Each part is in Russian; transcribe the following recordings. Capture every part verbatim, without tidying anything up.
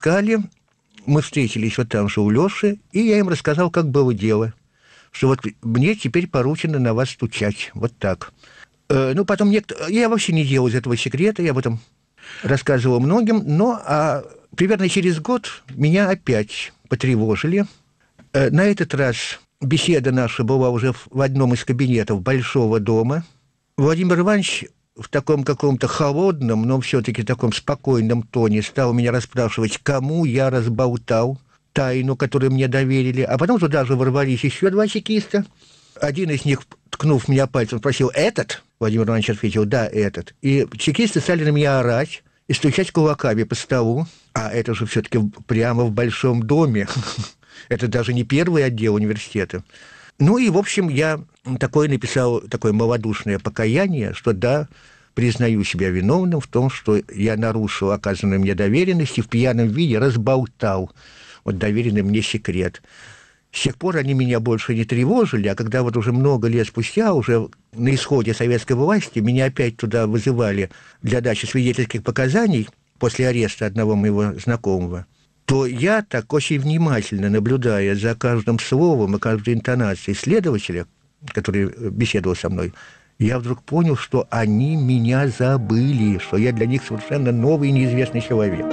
Кали, мы встретились вот там же у Лёши, и я им рассказал, как было дело, что вот мне теперь поручено на вас стучать, вот так. Э, ну, потом некто... Я вообще не делал из этого секрета, я об этом рассказывал многим, но а, примерно через год меня опять потревожили. Э, на этот раз беседа наша была уже в одном из кабинетов Большого дома. Владимир Иванович в таком каком-то холодном, но все-таки таком спокойном тоне стал меня расспрашивать, кому я разболтал тайну, которую мне доверили. А потом туда же ворвались еще два чекиста. Один из них, ткнув меня пальцем, спросил: «Этот?» Владимир Иванович ответил: «Да, этот». И чекисты стали на меня орать и стучать кулаками по столу. А это же все-таки прямо в Большом доме. Это даже не первый отдел университета. Ну и, в общем, я такое написал, такое малодушное покаяние, что да, признаю себя виновным в том, что я нарушил оказанную мне доверенность и в пьяном виде разболтал вот доверенный мне секрет. С тех пор они меня больше не тревожили, а когда вот уже много лет спустя, уже на исходе советской власти, меня опять туда вызывали для дачи свидетельских показаний после ареста одного моего знакомого, то я так очень внимательно, наблюдая за каждым словом и каждой интонацией следователя, который беседовал со мной, я вдруг понял, что они меня забыли, что я для них совершенно новый и неизвестный человек.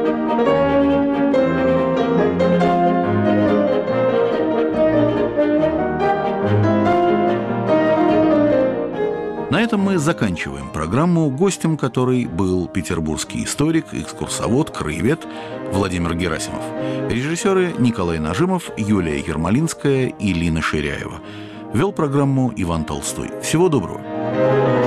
На этом мы заканчиваем программу, гостем которой был петербургский историк, экскурсовод, краевед Владимир Герасимов. Режиссеры Николай Нажимов, Юлия Ермолинская и Лина Ширяева. Вел программу Иван Толстой. Всего доброго.